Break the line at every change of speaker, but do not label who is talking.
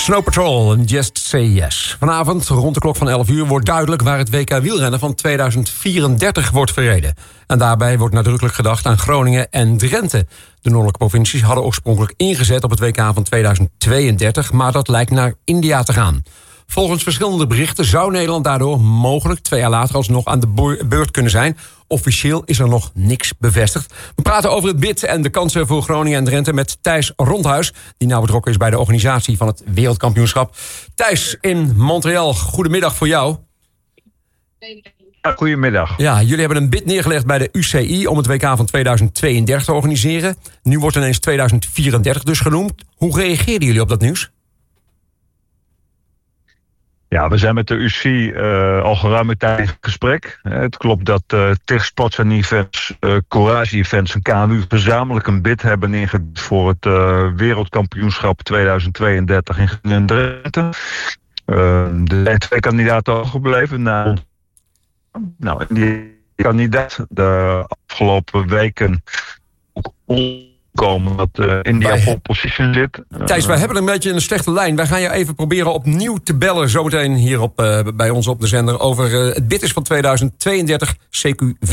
Snow Patrol en Just Say Yes. Vanavond, rond de klok van 11 uur, wordt duidelijk waar het WK wielrennen van 2034 wordt verreden. En daarbij wordt nadrukkelijk gedacht aan Groningen en Drenthe. De noordelijke provincies hadden oorspronkelijk ingezet op het WK van 2032, maar dat lijkt naar India te gaan. Volgens verschillende berichten zou Nederland daardoor mogelijk 2 jaar later alsnog aan de beurt kunnen zijn. Officieel is er nog niks bevestigd. We praten over het bid en de kansen voor Groningen en Drenthe met Thijs Rondhuis, die nauw betrokken is bij de organisatie van het wereldkampioenschap. Thijs in Montreal, goedemiddag voor jou.
Goedemiddag.
Ja, jullie hebben een bid neergelegd bij de UCI om het WK van 2032 te organiseren. Nu wordt ineens 2034 dus genoemd. Hoe reageerden jullie op dat nieuws?
Ja, we zijn met de UCI al geruime tijd in gesprek. Het klopt dat TIG Sports en Events, Courage Events en KMU gezamenlijk een bid hebben ingediend voor het wereldkampioenschap 2032 in Drenthe. Er zijn 2 kandidaten overgebleven. Nou, die kandidaat de afgelopen weken komen dat India pole position zit.
Thijs, wij hebben een beetje een slechte lijn. Wij gaan je even proberen opnieuw te bellen zometeen hier bij ons op de zender over het bid is van 2032 CQ4.